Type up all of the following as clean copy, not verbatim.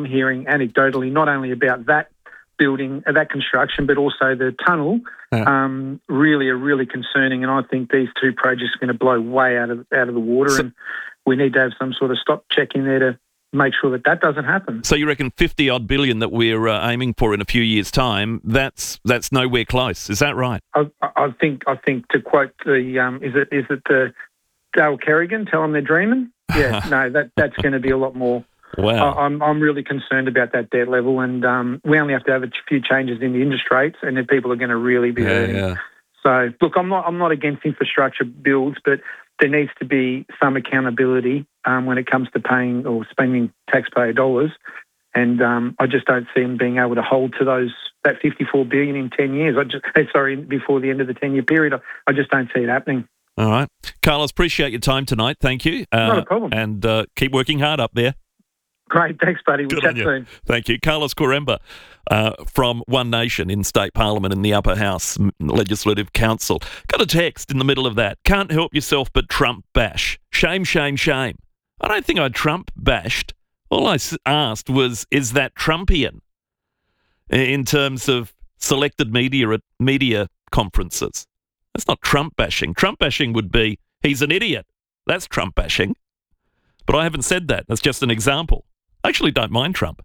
hearing anecdotally, not only about that building, that construction, but also the tunnel, really are really concerning. And I think these two projects are going to blow way out of the water, and we need to have some sort of stop check in there to make sure that doesn't happen. So you reckon 50-odd billion that we're aiming for in a few years' time, that's nowhere close. Is that right? I think to quote the, is it the Dale Kerrigan, tell them they're dreaming? Yeah, no, that's going to be a lot more. Wow. I'm really concerned about that debt level, and we only have to have a few changes in the interest rates, and then people are going to really be hurting. Yeah. So, look, I'm not against infrastructure builds, but there needs to be some accountability when it comes to paying or spending taxpayer dollars, and I just don't see them being able to hold to that $54 billion in 10 years. Before the end of the 10-year period. I just don't see it happening. All right. Carlos, appreciate your time tonight. Thank you. Not a problem. And keep working hard up there. Great. Thanks, buddy. We'll chat soon. Thank you. Carlos Coremba from One Nation in State Parliament in the Upper House Legislative Council. Got a text in the middle of that. Can't help yourself but Trump bash. Shame, shame, shame. I don't think I Trump bashed. All I asked was, is that Trumpian in terms of selected media at media conferences? That's not Trump bashing. Trump bashing would be, he's an idiot. That's Trump bashing. But I haven't said that. That's just an example. I actually don't mind Trump.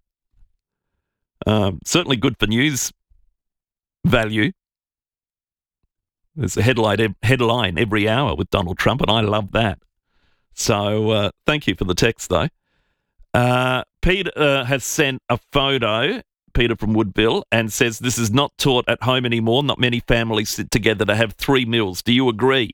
Certainly good for news value. There's a headline every hour with Donald Trump, and I love that. So thank you for the text, though. Peter has sent a photo, Peter from Woodville, and says this is not taught at home anymore. Not many families sit together to have 3 meals. Do you agree?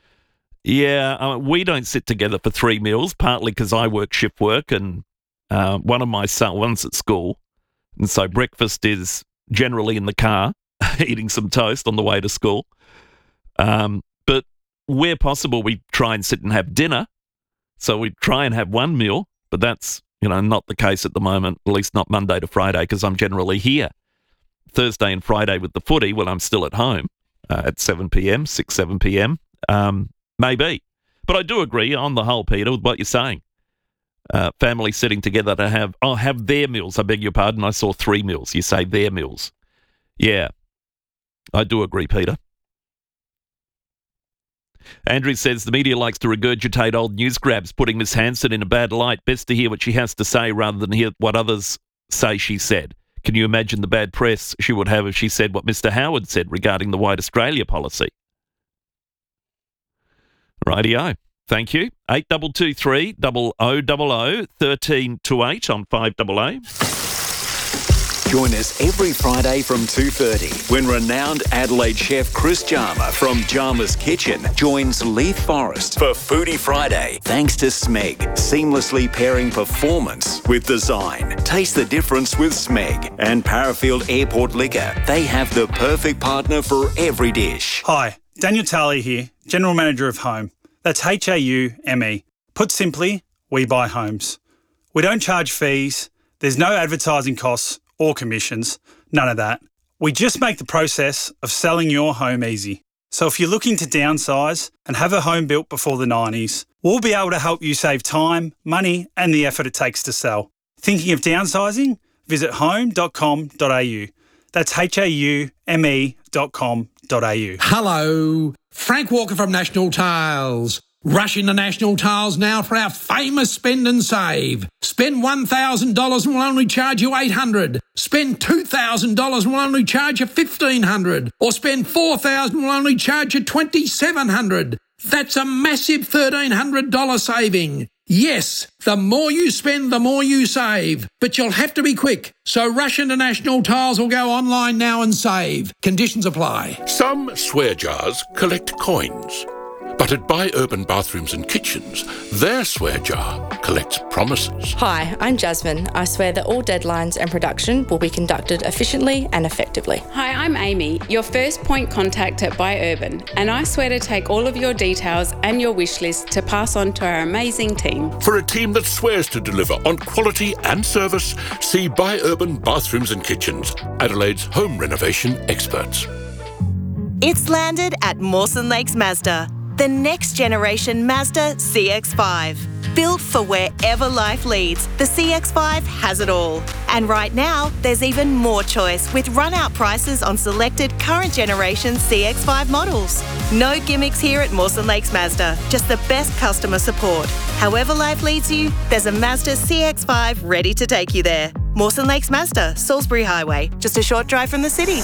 Yeah, we don't sit together for 3 meals, partly because I work shift work and one of my sons at school. And so breakfast is generally in the car, eating some toast on the way to school. But where possible, we try and sit and have dinner. So we try and have 1 meal, but that's, not the case at the moment, at least not Monday to Friday, because I'm generally here. Thursday and Friday with the footy, when I'm still at home at 7 p.m, 7 p.m, maybe. But I do agree on the whole, Peter, with what you're saying. Families sitting together to have their meals. I beg your pardon, I saw 3 meals. You say their meals. Yeah, I do agree, Peter. Andrew says the media likes to regurgitate old news grabs, putting Miss Hanson in a bad light. Best to hear what she has to say rather than hear what others say she said. Can you imagine the bad press she would have if she said what Mr. Howard said regarding the White Australia policy? Rightio. Thank you. 8223 0000 1328 on 5AA. Join us every Friday from 2:30 when renowned Adelaide chef Chris Jarma from Jarma's Kitchen joins Leith Forrest for Foodie Friday. Thanks to Smeg, seamlessly pairing performance with design. Taste the difference with Smeg and Parafield Airport Liquor. They have the perfect partner for every dish. Hi, Daniel Talley here, General Manager of Home. That's HAUME. Put simply, we buy homes. We don't charge fees. There's no advertising costs or commissions, none of that. We just make the process of selling your home easy. So if you're looking to downsize and have a home built before the 90s, we'll be able to help you save time, money and the effort it takes to sell. Thinking of downsizing? Visit home.com.au. That's HAUME.com.au. Hello, Frank Walker from National Tiles. Rush into National Tiles now for our famous spend and save. Spend $1,000 and we'll only charge you $800. Spend $2,000 and we'll only charge you $1,500. Or spend $4,000 and we'll only charge you $2,700. That's a massive $1,300 saving. Yes, the more you spend, the more you save. But you'll have to be quick. So rush into National Tiles or go online now and save. Conditions apply. Some swear jars collect coins. But at Buy Urban Bathrooms and Kitchens, their swear jar collects promises. Hi, I'm Jasmine. I swear that all deadlines and production will be conducted efficiently and effectively. Hi, I'm Amy, your first point contact at Buy Urban, and I swear to take all of your details and your wish list to pass on to our amazing team. For a team that swears to deliver on quality and service, see Buy Urban Bathrooms and Kitchens, Adelaide's home renovation experts. It's landed at Mawson Lakes Mazda. The next generation Mazda CX-5. Built for wherever life leads, the CX-5 has it all. And right now, there's even more choice with run-out prices on selected current generation CX-5 models. No gimmicks here at Mawson Lakes Mazda, just the best customer support. However life leads you, there's a Mazda CX-5 ready to take you there. Mawson Lakes Mazda, Salisbury Highway, just a short drive from the city.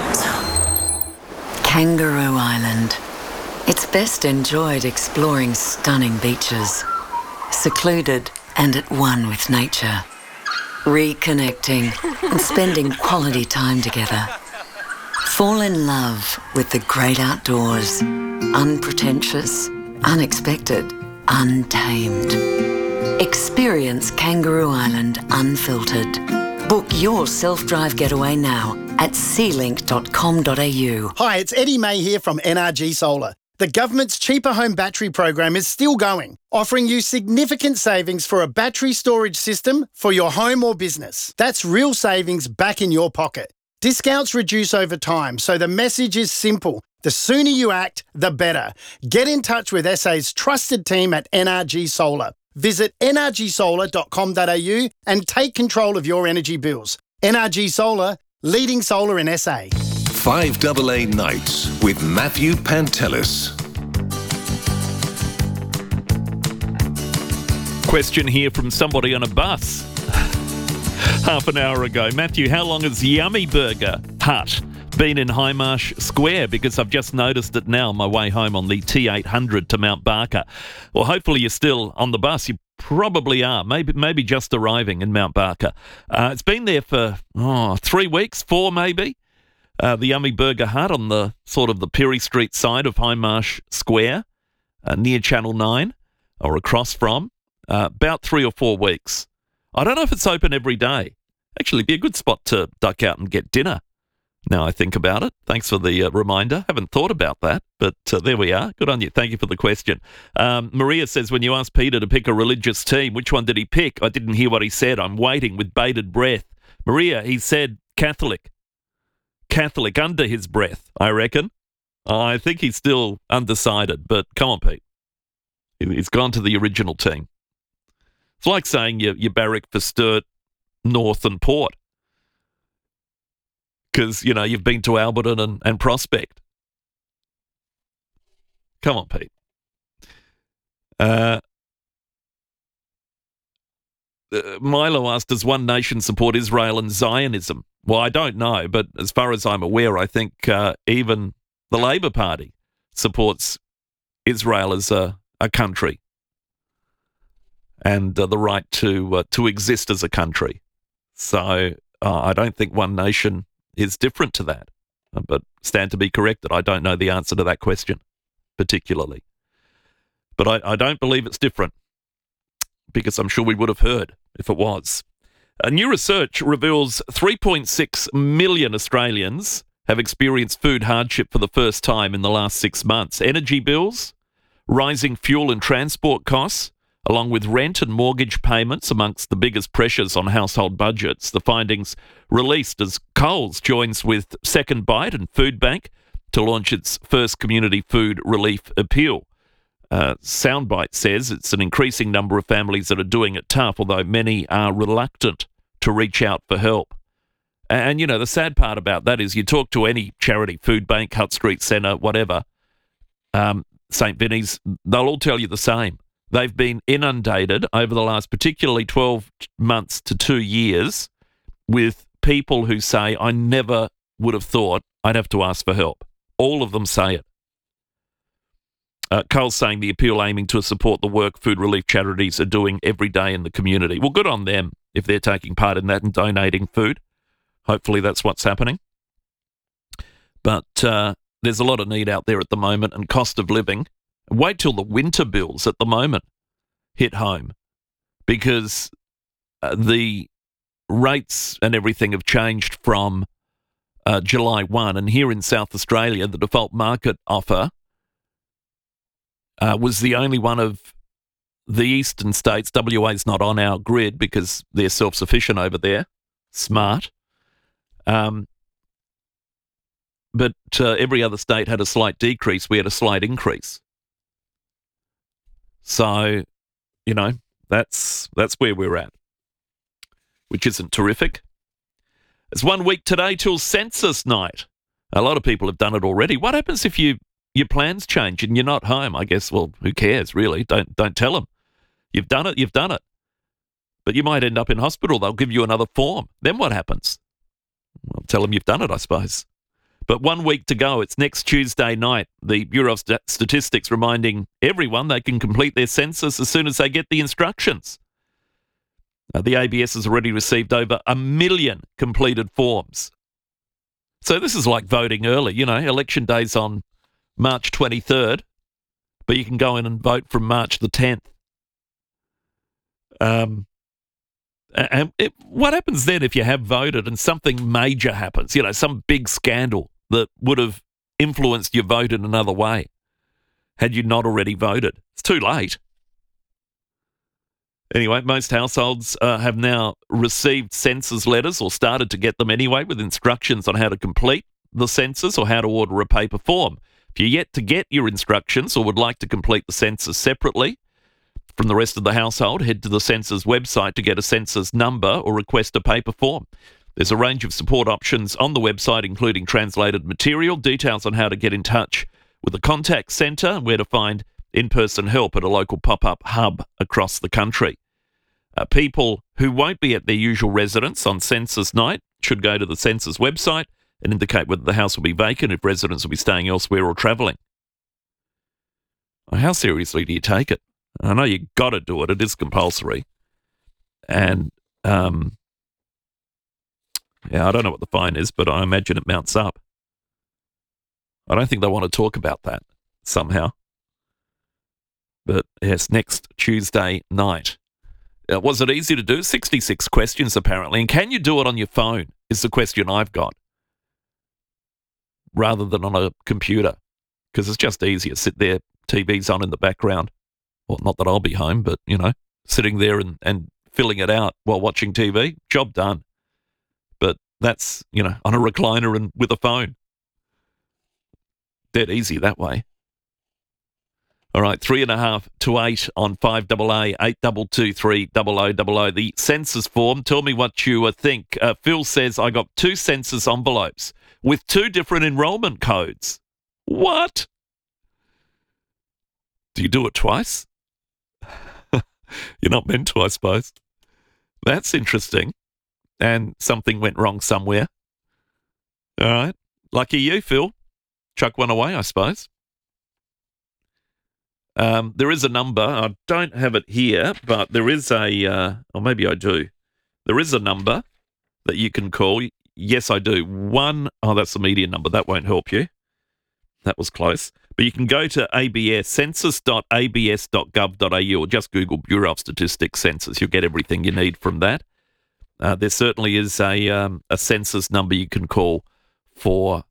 Kangaroo Island. It's best enjoyed exploring stunning beaches, secluded and at one with nature, reconnecting and spending quality time together. Fall in love with the great outdoors, unpretentious, unexpected, untamed. Experience Kangaroo Island unfiltered. Book your self-drive getaway now at sealink.com.au. Hi, it's Eddie May here from NRG Solar. The government's Cheaper Home Battery program is still going, offering you significant savings for a battery storage system for your home or business. That's real savings back in your pocket. Discounts reduce over time, so the message is simple. The sooner you act, the better. Get in touch with SA's trusted team at NRG Solar. Visit nrgsolar.com.au and take control of your energy bills. NRG Solar, leading solar in SA. 5AA Nights with Matthew Pantelis. Question here from somebody on a bus half an hour ago. Matthew, how long has Yummy Burger Hut been in Hindmarsh Square? Because I've just noticed it now on my way home on the T800 to Mount Barker. Well, hopefully you're still on the bus. You probably are. Maybe just arriving in Mount Barker. It's been there for 3 weeks, 4 maybe. The Yummy Burger Hut on the sort of the Perry Street side of Hindmarsh Square, near Channel 9, or across from, about 3 or 4 weeks. I don't know if it's open every day. Actually, it'd be a good spot to duck out and get dinner. Now I think about it. Thanks for the reminder. Haven't thought about that, but there we are. Good on you. Thank you for the question. Maria says, when you asked Peter to pick a religious team, which one did he pick? I didn't hear what he said. I'm waiting with bated breath. Maria, he said Catholic. Catholic under his breath, I reckon. I think he's still undecided, but come on, Pete. He's gone to the original team. It's like saying you barrack for Sturt, North and Port. Because, you've been to Alberton and Prospect. Come on, Pete. Milo asked, does One Nation support Israel and Zionism? Well, I don't know, but as far as I'm aware, I think even the Labor Party supports Israel as a country and the right to exist as a country. So I don't think One Nation is different to that. But stand to be corrected. I don't know the answer to that question particularly. But I don't believe it's different, because I'm sure we would have heard if it was. A new research reveals 3.6 million Australians have experienced food hardship for the first time in the last 6 months. Energy bills, rising fuel and transport costs, along with rent and mortgage payments amongst the biggest pressures on household budgets. The findings released as Coles joins with Second Bite and Food Bank to launch its first community food relief appeal. Soundbite says it's an increasing number of families that are doing it tough, although many are reluctant to reach out for help. And, the sad part about that is you talk to any charity, Food Bank, Hutt Street Centre, whatever, St. Vinny's, they'll all tell you the same. They've been inundated over the last particularly 12 months to 2 years with people who say, I never would have thought I'd have to ask for help. All of them say it. Cole's saying the appeal aiming to support the work food relief charities are doing every day in the community. Well, good on them if they're taking part in that and donating food. Hopefully that's what's happening. But there's a lot of need out there at the moment, and cost of living. Wait till the winter bills at the moment hit home, because the rates and everything have changed from July 1. And here in South Australia, the default market offer was the only one of the eastern states. WA's not on our grid because they're self-sufficient over there. Smart. But every other state had a slight decrease. We had a slight increase. So you know, that's where we're at, which isn't terrific. It's 1 week today till census night. A lot of people have done it already. What happens if your plans change and you're not home? I guess, well, who cares, really? Don't tell them. You've done it. But you might end up in hospital. They'll give you another form. Then what happens? Well, tell them you've done it, I suppose. But 1 week to go. It's next Tuesday night. The Bureau of Statistics reminding everyone they can complete their census as soon as they get the instructions. The ABS has already received over 1 million completed forms. So this is like voting early. You know, election day's on March 23rd, but you can go in and vote from March the 10th. What happens then if you have voted and something major happens? You know, some big scandal that would have influenced your vote in another way had you not already voted. It's too late. Anyway, most households have now received census letters or started to get them anyway with instructions on how to complete the census or how to order a paper form. If you're yet to get your instructions or would like to complete the census separately from the rest of the household, head to the census website to get a census number or request a paper form. There's a range of support options on the website, including translated material, details on how to get in touch with the contact centre and where to find in-person help at a local pop-up hub across the country. People who won't be at their usual residence on census night should go to the census website and indicate whether the house will be vacant, if residents will be staying elsewhere or travelling. How seriously do you take it? I know you've got to do it. It is compulsory. And, I don't know what the fine is, but I imagine it mounts up. I don't think they want to talk about that somehow. But, yes, next Tuesday night. Was it easy to do? 66 questions, apparently. And can you do it on your phone is the question I've got, rather than on a computer, because it's just easier. Sit there, TV's on in the background. Well, not that I'll be home, but, you know, sitting there and filling it out while watching TV, job done. But that's, you know, on a recliner and with a phone. Dead easy that way. All right, 3.5 to 8 on 5AA, 8223 0000. The census form, tell me what you think. Phil says, I got 2 census envelopes with 2 different enrolment codes. What? Do you do it twice? You're not meant to, I suppose. That's interesting. And something went wrong somewhere. All right. Lucky you, Phil. Chuck one away, I suppose. There is a number. I don't have it here, but there is or maybe I do. There is a number that you can call. Yes, I do. That's the media number. That won't help you. That was close. But you can go to ABS, census.abs.gov.au, or just Google Bureau of Statistics census. You'll get everything you need from that. There certainly is a census number you can call for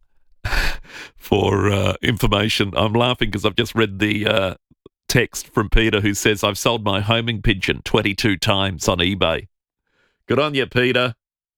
information. I'm laughing because I've just read the text from Peter who says, I've sold my homing pigeon 22 times on eBay. Good on you, Peter.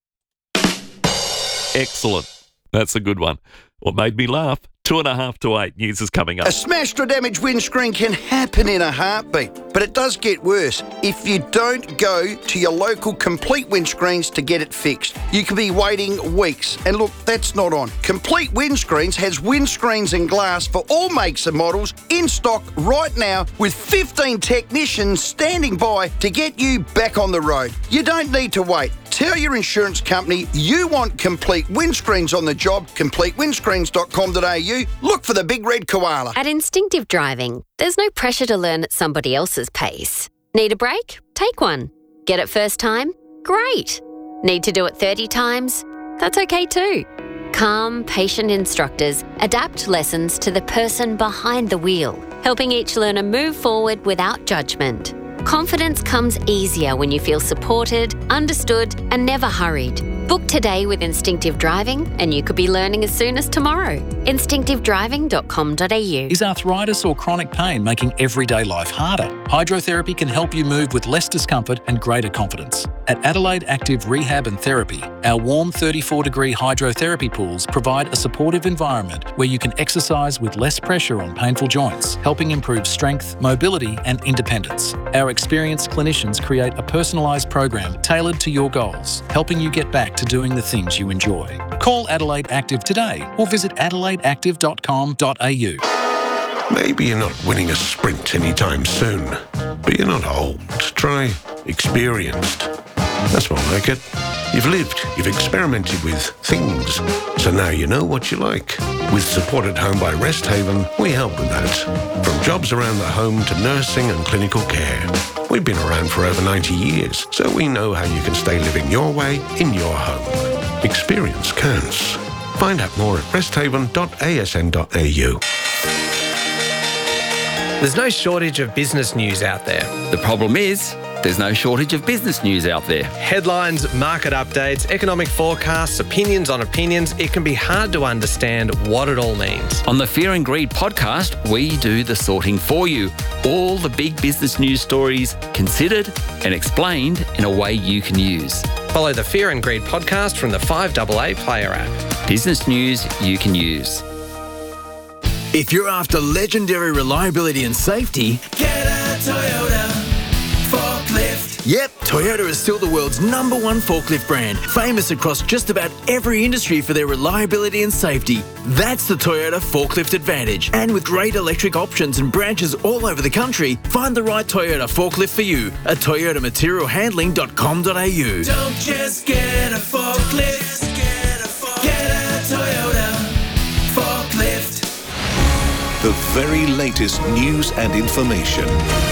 Excellent. That's a good one. What made me laugh? 2.5 to 8. News is coming up. A smashed or damaged windscreen can happen in a heartbeat, but it does get worse if you don't go to your local Complete Windscreens to get it fixed. You could be waiting weeks, and look, that's not on. Complete Windscreens has windscreens and glass for all makes and models in stock right now, with 15 technicians standing by to get you back on the road. You don't need to wait. Tell your insurance company you want Complete Windscreens on the job. CompleteWindscreens.com.au. Look for the big red koala. At Instinctive Driving, there's no pressure to learn at somebody else's pace. Need a break? Take one. Get it first time? Great. Need to do it 30 times? That's okay too. Calm, patient instructors adapt lessons to the person behind the wheel, helping each learner move forward without judgment. Confidence comes easier when you feel supported, understood, and never hurried. Book today with Instinctive Driving and you could be learning as soon as tomorrow. Instinctivedriving.com.au. Is arthritis or chronic pain making everyday life harder? Hydrotherapy can help you move with less discomfort and greater confidence. At Adelaide Active Rehab and Therapy, our warm 34-degree hydrotherapy pools provide a supportive environment where you can exercise with less pressure on painful joints, helping improve strength, mobility and independence. Our experienced clinicians create a personalised program tailored to your goals, helping you get back to doing the things you enjoy. Call Adelaide Active today or visit adelaideactive.com.au. Maybe you're not winning a sprint anytime soon, but you're not old. Try experienced. That's more like it. You've lived, you've experimented with things, so now you know what you like. With support at home by Rest Haven, we help with that. From jobs around the home to nursing and clinical care. We've been around for over 90 years, so we know how you can stay living your way in your home. Experience counts. Find out more at resthaven.asn.au. There's no shortage of business news out there. The problem is, there's no shortage of business news out there. Headlines, market updates, economic forecasts, opinions on opinions. It can be hard to understand what it all means. On the Fear and Greed podcast, we do the sorting for you. All the big business news stories considered and explained in a way you can use. Follow the Fear and Greed podcast from the 5AA Player app. Business news you can use. If you're after legendary reliability and safety, get a Toyota forklift. Yep, Toyota is still the world's #1 forklift brand, famous across just about every industry for their reliability and safety. That's the Toyota Forklift Advantage. And with great electric options and branches all over the country, find the right Toyota forklift for you at toyotamaterialhandling.com.au. Don't just get a forklift, get a Toyota forklift. The very latest news and information.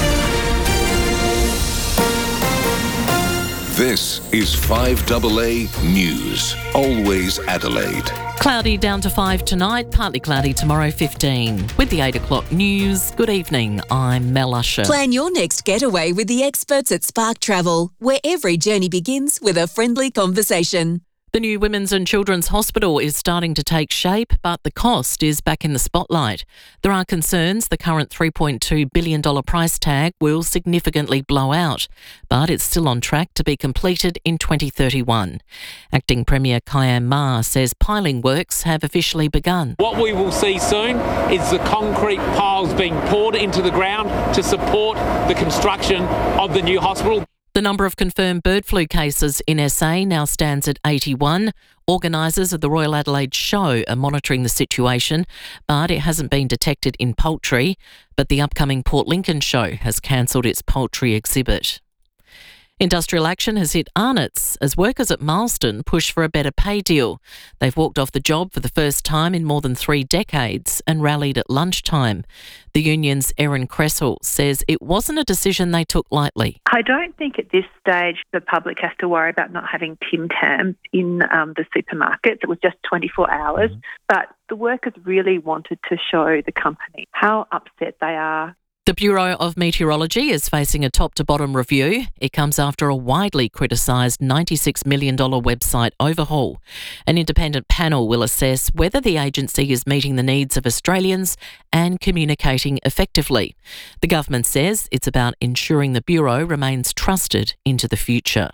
This is 5AA News. Always Adelaide. Cloudy down to 5 tonight, partly cloudy tomorrow 15. With the 8 o'clock news, good evening, I'm Mel Usher. Plan your next getaway with the experts at Spark Travel, where every journey begins with a friendly conversation. The new Women's and Children's Hospital is starting to take shape, but the cost is back in the spotlight. There are concerns the current $3.2 billion price tag will significantly blow out, but it's still on track to be completed in 2031. Acting Premier Kayam Ma says piling works have officially begun. What we will see soon is the concrete piles being poured into the ground to support the construction of the new hospital. The number of confirmed bird flu cases in SA now stands at 81. Organisers of the Royal Adelaide Show are monitoring the situation, but it hasn't been detected in poultry. But the upcoming Port Lincoln show has cancelled its poultry exhibit. Industrial action has hit Arnott's as workers at Marsden push for a better pay deal. They've walked off the job for the first time in more than 3 decades and rallied at lunchtime. The union's Erin Cresswell says it wasn't a decision they took lightly. I don't think at this stage the public has to worry about not having Tim Tam in the supermarkets. It was just 24 hours. But the workers really wanted to show the company how upset they are. The Bureau of Meteorology is facing a top-to-bottom review. It comes after a widely criticised $96 million website overhaul. An independent panel will assess whether the agency is meeting the needs of Australians and communicating effectively. The government says it's about ensuring the Bureau remains trusted into the future.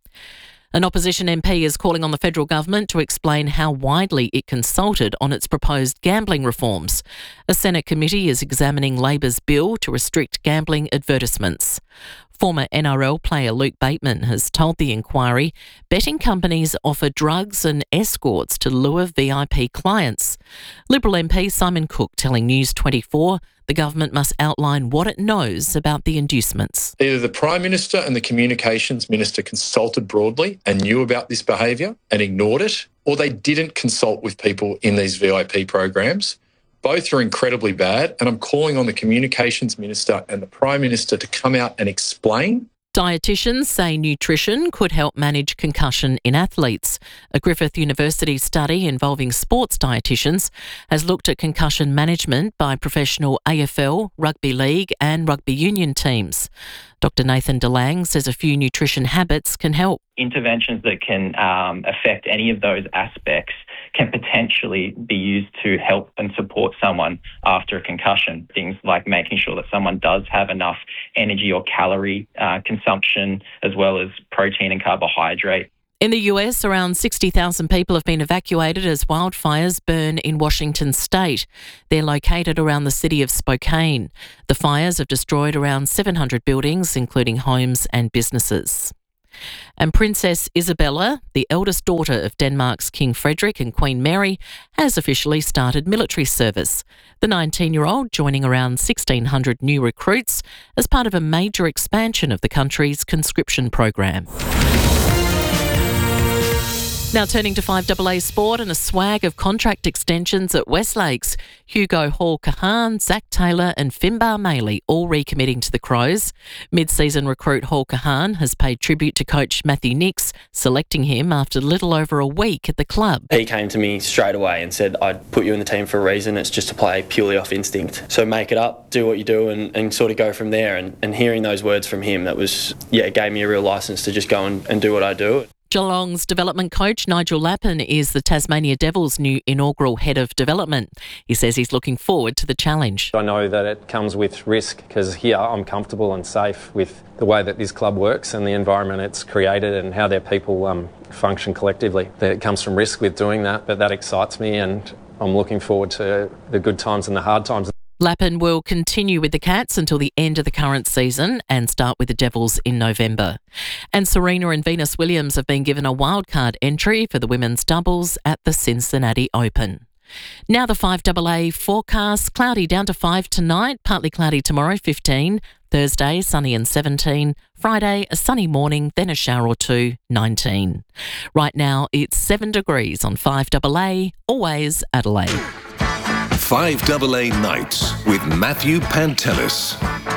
An opposition MP is calling on the federal government to explain how widely it consulted on its proposed gambling reforms. A Senate committee is examining Labor's bill to restrict gambling advertisements. Former NRL player Luke Bateman has told the inquiry betting companies offer drugs and escorts to lure VIP clients. Liberal MP Simon Cook telling News 24 the government must outline what it knows about the inducements. Either the Prime Minister and the Communications Minister consulted broadly and knew about this behaviour and ignored it, or they didn't consult with people in these VIP programs. Both are incredibly bad, and I'm calling on the Communications Minister and the Prime Minister to come out and explain. Dietitians say nutrition could help manage concussion in athletes. A Griffith University study involving sports dietitians has looked at concussion management by professional AFL, rugby league and rugby union teams. Dr Nathan DeLang says a few nutrition habits can help. Interventions that can affect any of those aspects can potentially be used to help and support someone after a concussion. Things like making sure that someone does have enough energy or calorie consumption, as well as protein and carbohydrate. In the US, around 60,000 people have been evacuated as wildfires burn in Washington state. They're located around the city of Spokane. The fires have destroyed around 700 buildings, including homes and businesses. And Princess Isabella, the eldest daughter of Denmark's King Frederick and Queen Mary, has officially started military service. The 19-year-old joining around 1,600 new recruits as part of a major expansion of the country's conscription program. Now turning to 5AA Sport and a swag of contract extensions at Westlakes. Hugo Hall-Kahan, Zach Taylor and Finbar Maley all recommitting to the Crows. Mid-season recruit Hall-Kahan has paid tribute to coach Matthew Nix, selecting him after little over a week at the club. He came to me straight away and said, I'd put you in the team for a reason. It's just to play purely off instinct. So make it up, do what you do and sort of go from there. And hearing those words from him, it gave me a real licence to just go and do what I do. Geelong's development coach Nigel Lappin is the Tasmania Devils' new inaugural head of development. He says he's looking forward to the challenge. I know that it comes with risk because here I'm comfortable and safe with the way that this club works and the environment it's created and how their people function collectively. It comes from risk with doing that, but that excites me and I'm looking forward to the good times and the hard times. Lappin will continue with the Cats until the end of the current season and start with the Devils in November. And Serena and Venus Williams have been given a wildcard entry for the women's doubles at the Cincinnati Open. Now the 5AA forecast: cloudy down to 5 tonight, partly cloudy tomorrow 15, Thursday sunny and 17, Friday a sunny morning, then a shower or two 19. Right now it's 7 degrees on 5AA, always Adelaide. 5AA Nights with Matthew Pantelis.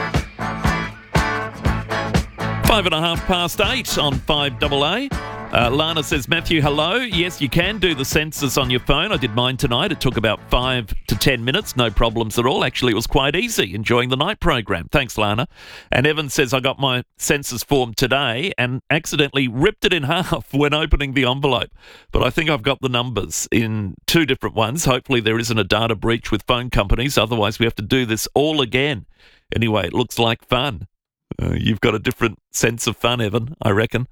8:05 on 5AA. Lana says, Matthew, hello. Yes, you can do the census on your phone. I did mine tonight. It took about 5 to 10 minutes. No problems at all. Actually, it was quite easy. Enjoying the night program. Thanks, Lana. And Evan says, I got my census form today and accidentally ripped it in half when opening the envelope. But I think I've got the numbers in 2 different ones. Hopefully there isn't a data breach with phone companies. Otherwise, we have to do this all again. Anyway, it looks like fun. You've got a different sense of fun, Evan, I reckon.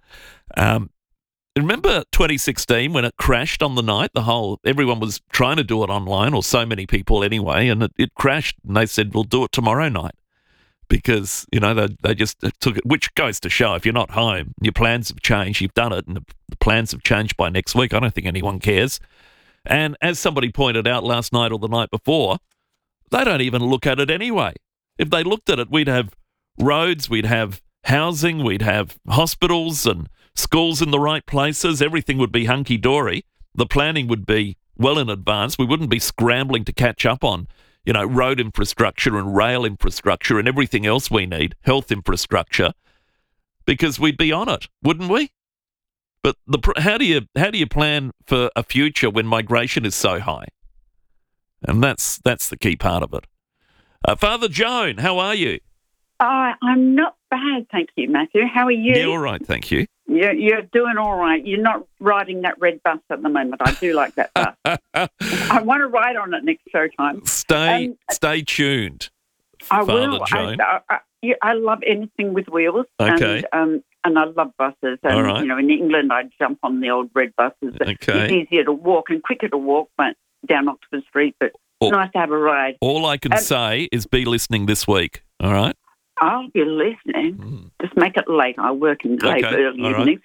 Remember 2016 when it crashed on the night? Everyone was trying to do it online, or so many people anyway, and it crashed. And they said, we'll do it tomorrow night because, they just took it, which goes to show if you're not home, your plans have changed. You've done it and the plans have changed by next week. I don't think anyone cares. And as somebody pointed out last night or the night before, they don't even look at it anyway. If they looked at it, we'd have roads, we'd have housing, we'd have hospitals and schools in the right places. Everything would be hunky-dory. The planning would be well in advance. We wouldn't be scrambling to catch up on, road infrastructure and rail infrastructure and everything else we need, health infrastructure, because we'd be on it, wouldn't we? But how do you plan for a future when migration is so high? And that's the key part of it. Father Joan, how are you? I'm not bad, thank you, Matthew. How are you? Yeah, all right, thank you. You're doing all right. You're not riding that red bus at the moment. I do like that bus. I want to ride on it next show time. Stay tuned, I Father will. Joan. I love anything with wheels. Okay. And I love buses. And, all right. In England, I'd jump on the old red buses. Okay. It's easier to walk and quicker to walk but down Oxford Street, but it's nice to have a ride. All I can say is be listening this week, all right? I'll be listening. Just make it late. I work in late early evenings.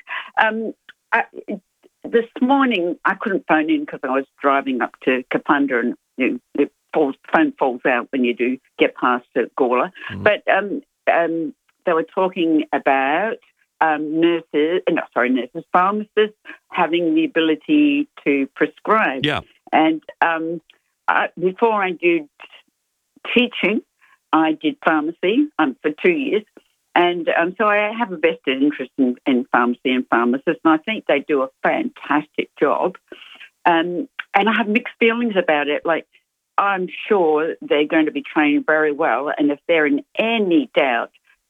This morning, I couldn't phone in because I was driving up to Kapunda and phone falls out when you do get past Gawler. But they were talking about pharmacists having the ability to prescribe. Yeah. And before I did teaching, I did pharmacy for 2 years, and so I have a vested interest in pharmacy and pharmacists, and I think they do a fantastic job. And I have mixed feelings about it. Like, I'm sure they're going to be trained very well, and if they're in any doubt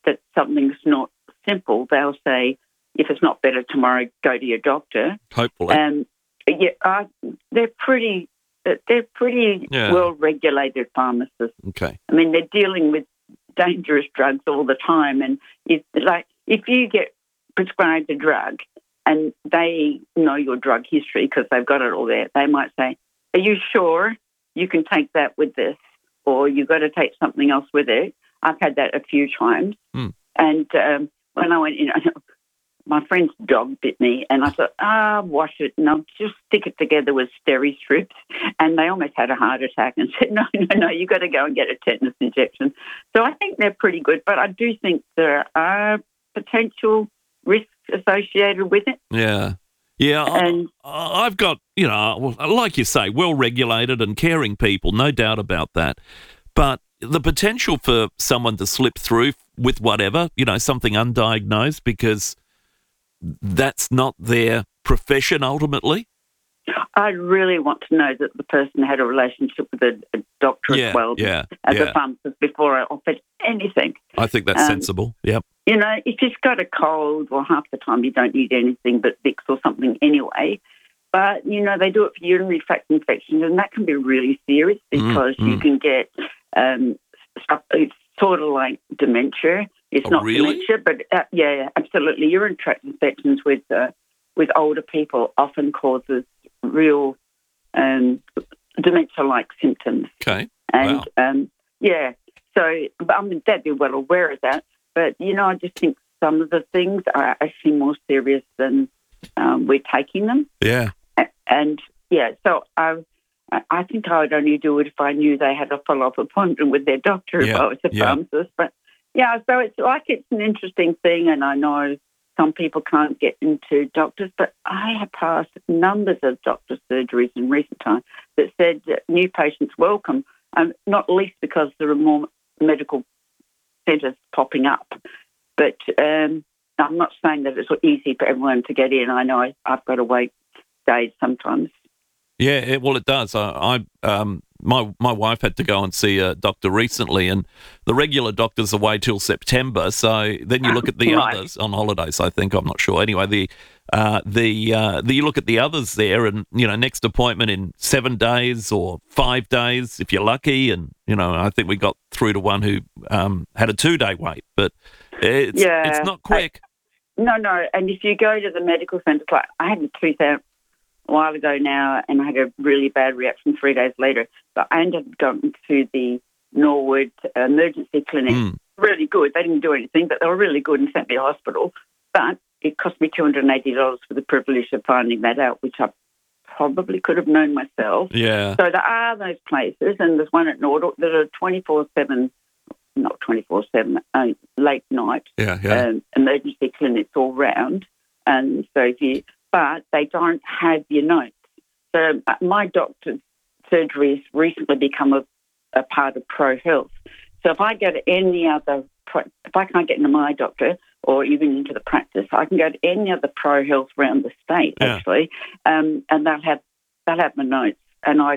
that something's not simple, they'll say, if it's not better tomorrow, go to your doctor. Hopefully. They're pretty well-regulated pharmacists. Okay. I mean, they're dealing with dangerous drugs all the time. And if you get prescribed a drug and they know your drug history because they've got it all there, they might say, are you sure you can take that with this? Or you've got to take something else with it. I've had that a few times. And when I went in, my friend's dog bit me, and I thought, wash it, and I'll just stick it together with steri strips. And they almost had a heart attack and said, no, you've got to go and get a tetanus injection. So I think they're pretty good, but I do think there are potential risks associated with it. Yeah. Yeah, and I've got, like you say, well-regulated and caring people, no doubt about that. But the potential for someone to slip through with whatever, something undiagnosed because that's not their profession ultimately. I really want to know that the person had a relationship with a doctor as well as a pharmacist before I offered anything. I think that's sensible, yep. If you've got a cold, well, half the time you don't need anything but Vicks or something anyway. But, they do it for urinary tract infections, and that can be really serious because you can get it's sort of like dementia. It's not dementia, but absolutely. Urinary tract infections with older people often causes real dementia-like symptoms. Okay. And they'd be well aware of that. But, I just think some of the things are actually more serious than we're taking them. Yeah. And, so I think I would only do it if I knew they had a follow-up appointment with their doctor if I was a pharmacist. But, so it's an interesting thing, and I know some people can't get into doctors, but I have passed numbers of doctor surgeries in recent time that said that new patients welcome, not least because there are more medical centres popping up. But I'm not saying that it's easy for everyone to get in. I know I've got to wait days sometimes. Yeah, it does. My wife had to go and see a doctor recently, and the regular doctor's away till September. So then you look at the others on holidays. I think, I'm not sure. Anyway, you look at the others there, and next appointment in 7 days or 5 days if you're lucky. And I think we got through to one who had a 2-day wait, but it's not quick. No, and if you go to the medical centre, like I had a tooth out a while ago now, and I had a really bad reaction 3 days later. But I ended up going to the Norwood emergency clinic. Really good. They didn't do anything, but they were really good and sent me to hospital. But it cost me $280 for the privilege of finding that out, which I probably could have known myself. Yeah. So there are those places, and there's one at Norwood that are 24/7, not 24/7, late night emergency clinics all round. And so but they don't have your notes. So my doctor's surgery has recently become a part of Pro Health. So if I go to if I can't get into my doctor or even into the practice, I can go to any other Pro Health around the state actually, and they'll have my notes. And I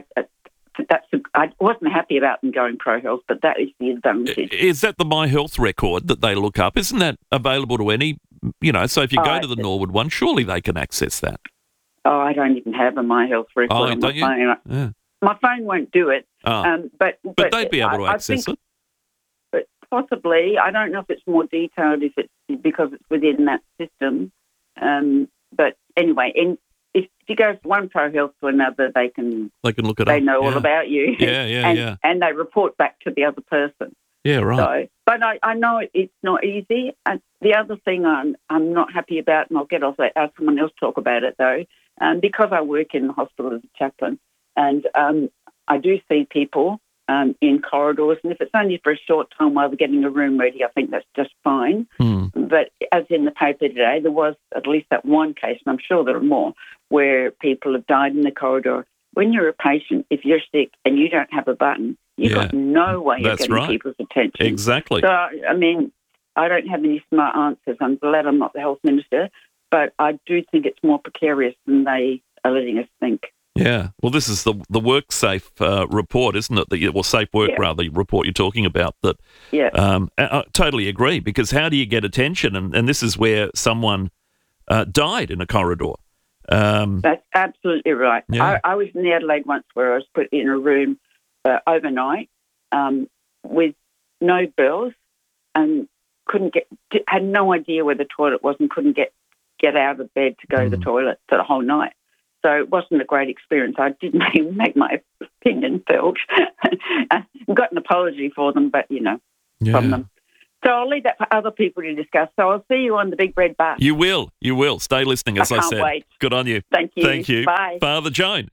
wasn't happy about them going Pro Health, but that is the advantage. Is that the My Health record that they look up? Isn't that available to any? So if you go to the Norwood one, surely they can access that. Oh, I don't even have a My Health record on my phone. Yeah. My phone won't do it. But they'd be able to access it. But possibly, I don't know if it's more detailed because it's within that system. But anyway, if you go from one Pro Health to another, they can look it up. They know all about you. Yeah. And they report back to the other person. Yeah, right. So, but I know it's not easy. The other thing I'm not happy about, and I'll get off that, have someone else talk about it though, because I work in the hospital as a chaplain, and I do see people in corridors, and if it's only for a short time while they're getting a room ready, I think that's just fine. But as in the paper today, there was at least that one case, and I'm sure there are more, where people have died in the corridor. When you're a patient, if you're sick and you don't have a button, you've got no way of getting people's attention. Exactly. So, I mean, I don't have any smart answers. I'm glad I'm not the health minister, but I do think it's more precarious than they are letting us think. Yeah. Well, this is the WorkSafe report, isn't it? Safe Work, rather, report you're talking about. That. Yeah. I totally agree, because how do you get attention? And this is where someone died in a corridor. That's absolutely right. Yeah. I was in Adelaide once where I was put in a room overnight with no bells and had no idea where the toilet was and couldn't get out of bed to go to the toilet for the whole night. So it wasn't a great experience. I did make my opinion felt. I got an apology for them, but, from them. So I'll leave that for other people to discuss. So I'll see you on the Big Red Bus. You will. Stay listening, as I said. Can't wait. Good on you. Thank you. Thank you. Bye. Father Joan,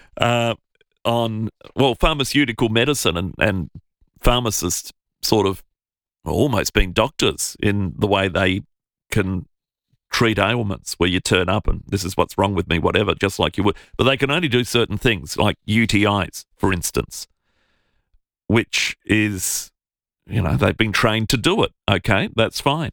on pharmaceutical medicine and pharmacists sort of almost being doctors in the way they can treat ailments, where you turn up and this is what's wrong with me, whatever, just like you would. But they can only do certain things, like UTIs, for instance, which is, they've been trained to do it. Okay, that's fine.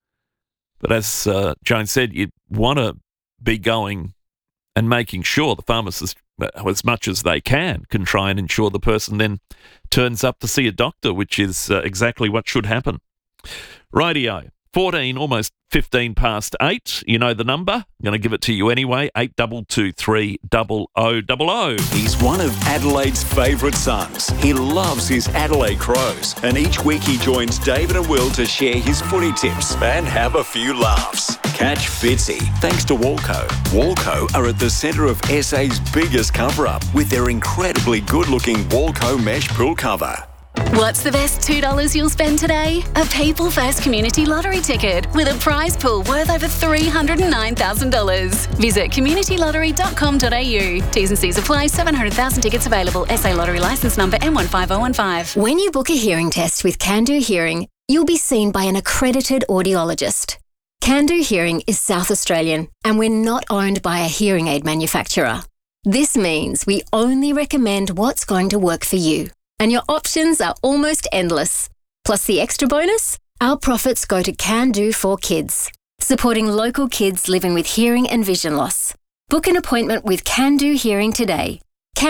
But as Joan said, you want to be going and making sure the pharmacist, as much as they can try and ensure the person then turns up to see a doctor, which is exactly what should happen. Rightio. 14, almost 15 past 8. You know the number. I'm going to give it to you anyway. 8223 0000. He's one of Adelaide's favourite sons. He loves his Adelaide Crows. And each week he joins David and Will to share his footy tips and have a few laughs. Catch Fitzy thanks to Walco. Walco are at the centre of SA's biggest cover-up with their incredibly good-looking Walco mesh pool cover. What's the best $2 you'll spend today? A People First Community Lottery ticket with a prize pool worth over $309,000. Visit communitylottery.com.au. T's and C's apply. 700,000 tickets available. SA Lottery licence number M15015. When you book a hearing test with Can Do Hearing, you'll be seen by an accredited audiologist. Can Do Hearing is South Australian, and we're not owned by a hearing aid manufacturer. This means we only recommend what's going to work for you. And your options are almost endless. Plus the extra bonus, our profits go to Can Do for Kids, supporting local kids living with hearing and vision loss. Book an appointment with Can Do Hearing today.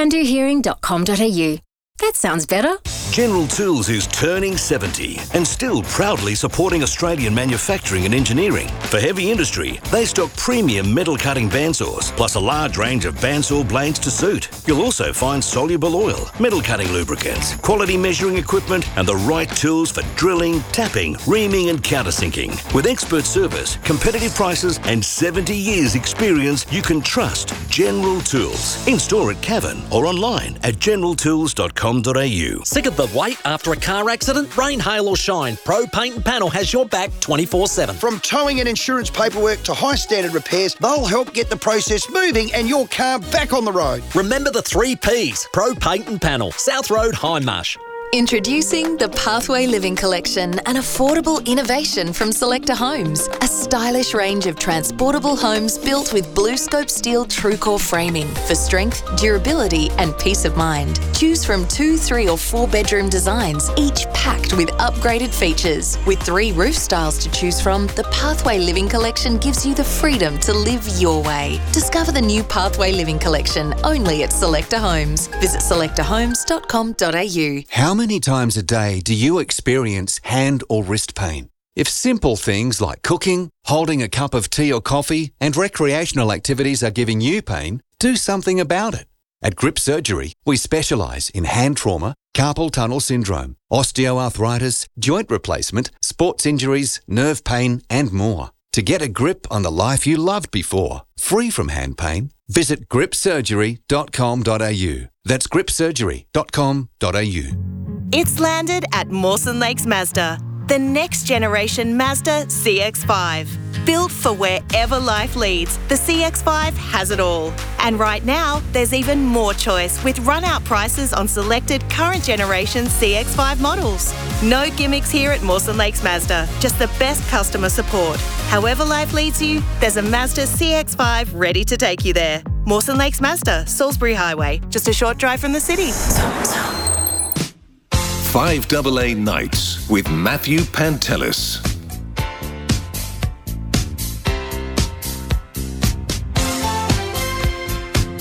candohearing.com.au. That sounds better. General Tools is turning 70 and still proudly supporting Australian manufacturing and engineering. For heavy industry, they stock premium metal cutting bandsaws, plus a large range of bandsaw blades to suit. You'll also find soluble oil, metal cutting lubricants, quality measuring equipment, and the right tools for drilling, tapping, reaming, and countersinking. With expert service, competitive prices, and 70 years experience, you can trust General Tools. In store at Cavan or online at generaltools.com.au. Sick of the wait after a car accident? Rain, hail or shine, Pro Paint and Panel has your back 24/7. From towing and insurance paperwork to high standard repairs, they'll help get the process moving and your car back on the road. Remember the 3 Ps, Pro Paint and Panel, South Road, Hindmarsh. Introducing the Pathway Living Collection, an affordable innovation from Selector Homes. A stylish range of transportable homes built with BlueScope steel TrueCore framing for strength, durability and peace of mind. Choose from 2, 3 or 4 bedroom designs, each packed with upgraded features. With 3 roof styles to choose from, the Pathway Living Collection gives you the freedom to live your way. Discover the new Pathway Living Collection only at Selector Homes. Visit selectorhomes.com.au. How many times a day do you experience hand or wrist pain? If simple things like cooking, holding a cup of tea or coffee, and recreational activities are giving you pain, do something about it. At Grip Surgery, we specialise in hand trauma, carpal tunnel syndrome, osteoarthritis, joint replacement, sports injuries, nerve pain, and more. To get a grip on the life you loved before, free from hand pain, visit gripsurgery.com.au. That's gripsurgery.com.au. It's landed at Mawson Lakes Mazda, the next generation Mazda CX-5. Built for wherever life leads, the CX-5 has it all. And right now, there's even more choice with run-out prices on selected current generation CX-5 models. No gimmicks here at Mawson Lakes Mazda, just the best customer support. However life leads you, there's a Mazda CX-5 ready to take you there. Mawson Lakes Mazda, Salisbury Highway, just a short drive from the city. 5AA Nights with Matthew Pantelis.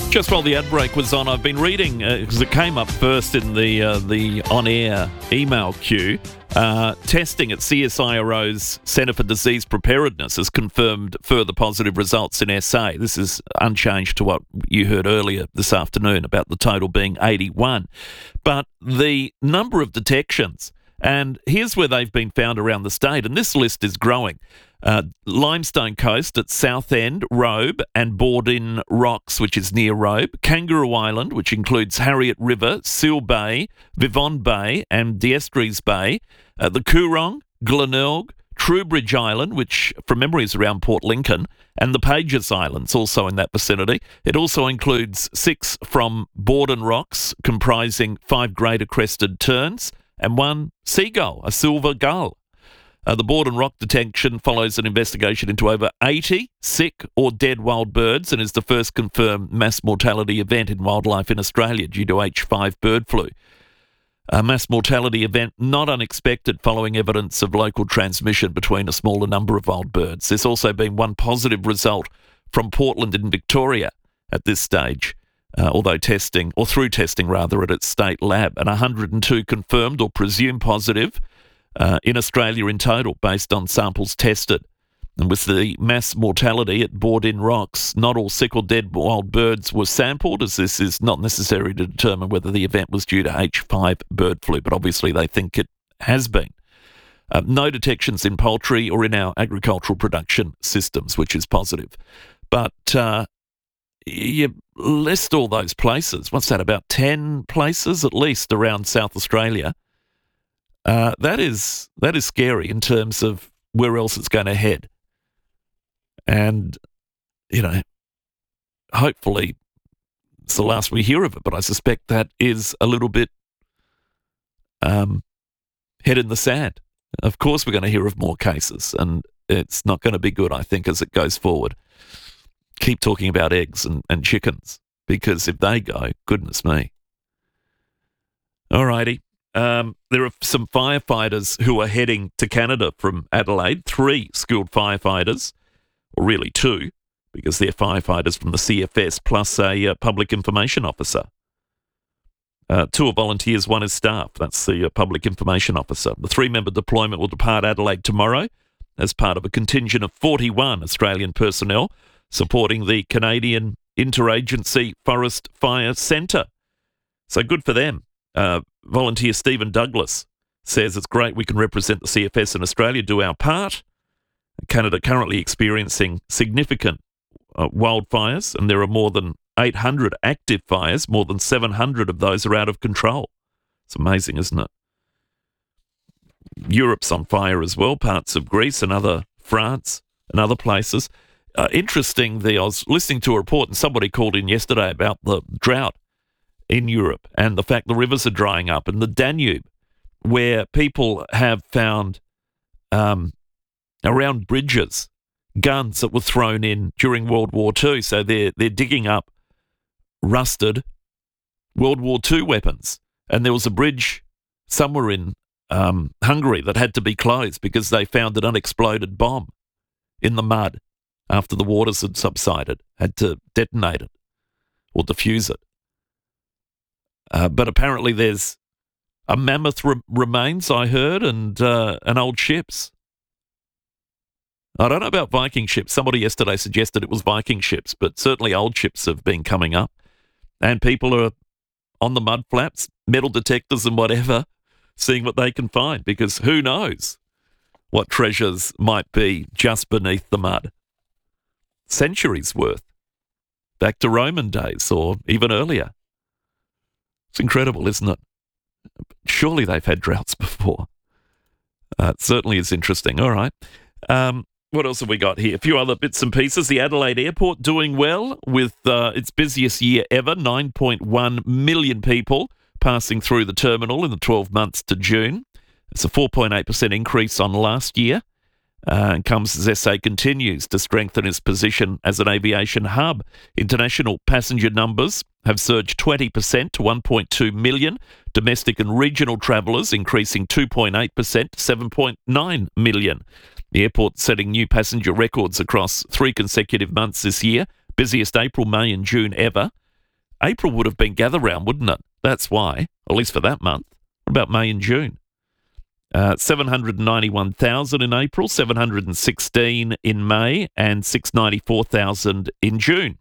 Just while the ad break was on, I've been reading, because it came up first in the on-air email queue, testing at CSIRO's Centre for Disease Preparedness has confirmed further positive results in SA. This is unchanged to what you heard earlier this afternoon about the total being 81. But the number of detections, and here's where they've been found around the state, and this list is growing. Limestone Coast at Southend, Robe and Bordin Rocks, which is near Robe, Kangaroo Island, which includes Harriet River, Seal Bay, Vivon Bay and D'Estrées Bay, the Coorong, Glenelg, Trowbridge Island, which from memory is around Port Lincoln, and the Pages Islands, also in that vicinity. It also includes 6 from Bordin Rocks, comprising 5 greater crested terns and 1 seagull, a silver gull. The Bordin Rock detection follows an investigation into over 80 sick or dead wild birds and is the first confirmed mass mortality event in wildlife in Australia due to H5 bird flu. A mass mortality event not unexpected following evidence of local transmission between a smaller number of wild birds. There's also been one positive result from Portland in Victoria at this stage, through testing at its state lab, and 102 confirmed or presumed positive in Australia in total, based on samples tested. And with the mass mortality at Bordin Rocks, not all sick or dead wild birds were sampled, as this is not necessary to determine whether the event was due to H5 bird flu, but obviously they think it has been. No detections in poultry or in our agricultural production systems, which is positive. But you list all those places. What's that, about 10 places at least around South Australia? That is scary in terms of where else it's going to head. And, hopefully it's the last we hear of it, but I suspect that is a little bit head in the sand. Of course we're going to hear of more cases, and it's not going to be good, I think, as it goes forward. Keep talking about eggs and chickens, because if they go, goodness me. All righty. There are some firefighters who are heading to Canada from Adelaide, 3 skilled firefighters, or really 2, because they're firefighters from the CFS, plus a public information officer. 2 are volunteers, 1 is staff. That's the public information officer. The 3-member deployment will depart Adelaide tomorrow as part of a contingent of 41 Australian personnel supporting the Canadian Interagency Forest Fire Centre. So good for them. Volunteer Stephen Douglas says it's great we can represent the CFS in Australia, do our part. Canada currently experiencing significant wildfires, and there are more than 800 active fires. More than 700 of those are out of control. It's amazing, isn't it? Europe's on fire as well, parts of Greece and France and other places. Interesting, I was listening to a report, and somebody called in yesterday about the drought in Europe and the fact the rivers are drying up, and the Danube, where people have found around bridges guns that were thrown in during World War II. So they're digging up rusted World War II weapons. And there was a bridge somewhere in Hungary that had to be closed because they found an unexploded bomb in the mud after the waters had subsided, had to detonate it or defuse it. But apparently there's a mammoth remains, I heard, and old ships. I don't know about Viking ships. Somebody yesterday suggested it was Viking ships, but certainly old ships have been coming up. And people are on the mud flaps, metal detectors and whatever, seeing what they can find, because who knows what treasures might be just beneath the mud. Centuries worth. Back to Roman days or even earlier. It's incredible, isn't it? Surely they've had droughts before. It certainly is interesting. All right. What else have we got here? A few other bits and pieces. The Adelaide Airport doing well with its busiest year ever, 9.1 million people passing through the terminal in the 12 months to June. It's a 4.8% increase on last year. And comes as SA continues to strengthen its position as an aviation hub. International passenger numbers have surged 20% to 1.2 million. Domestic and regional travellers increasing 2.8% to 7.9 million. The airport setting new passenger records across 3 consecutive months this year. Busiest April, May and June ever. April would have been gather round, wouldn't it? That's why, at least for that month. What about May and June? 791,000 in April, 716 in May, and 694,000 in June.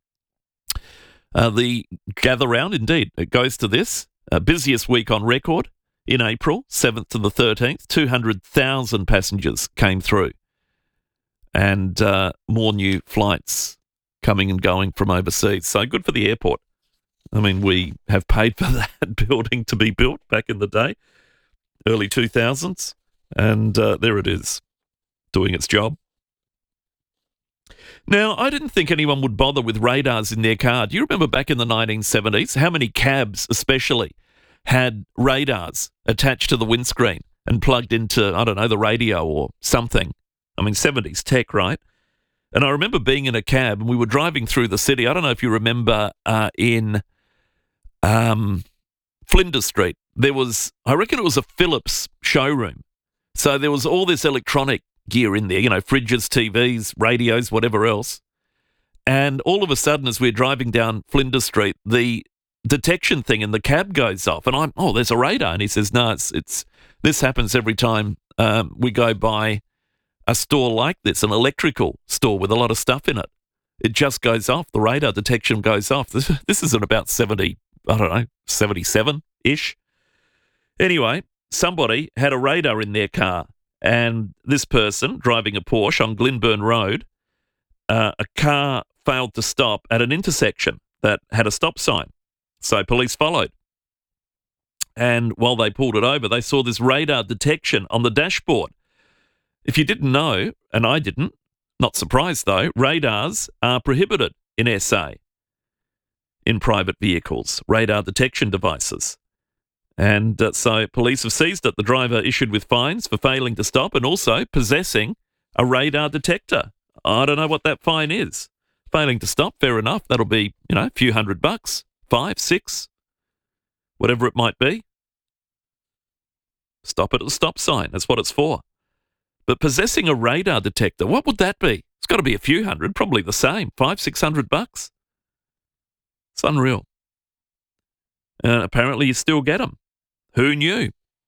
The gather round, indeed, it goes to this. Busiest week on record in April, 7th to the 13th, 200,000 passengers came through. And more new flights coming and going from overseas. So good for the airport. I mean, we have paid for that building to be built back in the day, early 2000s, and there it is, doing its job. Now, I didn't think anyone would bother with radars in their car. Do you remember back in the 1970s, how many cabs especially had radars attached to the windscreen and plugged into, I don't know, the radio or something? I mean, 70s tech, right? And I remember being in a cab and we were driving through the city. I don't know if you remember in Flinders Street, there was, I reckon it was a Philips showroom. So there was all this electronic gear in there, you know, fridges, TVs, radios, whatever else. And all of a sudden, as we're driving down Flinders Street, the detection thing in the cab goes off. And I'm, oh, there's a radar. And he says, no, it's this happens every time we go by a store like this, an electrical store with a lot of stuff in it. It just goes off. The radar detection goes off. This is at about 70, I don't know, 77-ish. Anyway, somebody had a radar in their car, and this person driving a Porsche on Glenburn Road, a car failed to stop at an intersection that had a stop sign. So police followed. And while they pulled it over, they saw this radar detection on the dashboard. If you didn't know, and I didn't, not surprised though, radars are prohibited in SA in private vehicles, radar detection devices. And so police have seized it. The driver issued with fines for failing to stop and also possessing a radar detector. I don't know what that fine is. Failing to stop, fair enough. That'll be, you know, a few $100, $5, $6, whatever it might be. Stop at the stop sign. That's what it's for. But possessing a radar detector, what would that be? It's got to be a few hundred, probably the same, $500, $600. It's unreal. And apparently you still get them. Who knew?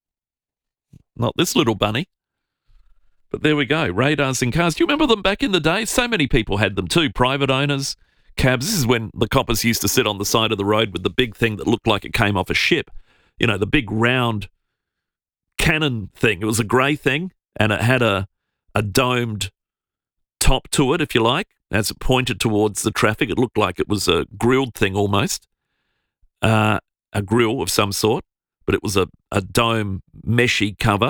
Not this little bunny. But there we go, radars in cars. Do you remember them back in the day? So many people had them too, private owners, cabs. This is when the coppers used to sit on the side of the road with the big thing that looked like it came off a ship. You know, the big round cannon thing. It was a grey thing, and it had a domed top to it, if you like, as it pointed towards the traffic. It looked like it was a grilled thing almost, a grill of some sort, but it was a dome meshy cover.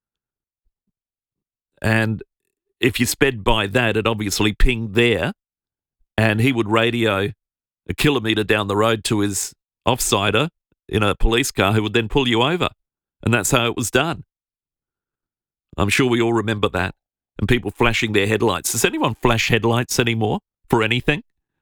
And if you sped by that, it obviously pinged there, and he would radio a kilometre down the road to his offsider in a police car who would then pull you over. And that's how it was done. I'm sure we all remember that. And people flashing their headlights. Does anyone flash headlights anymore for anything?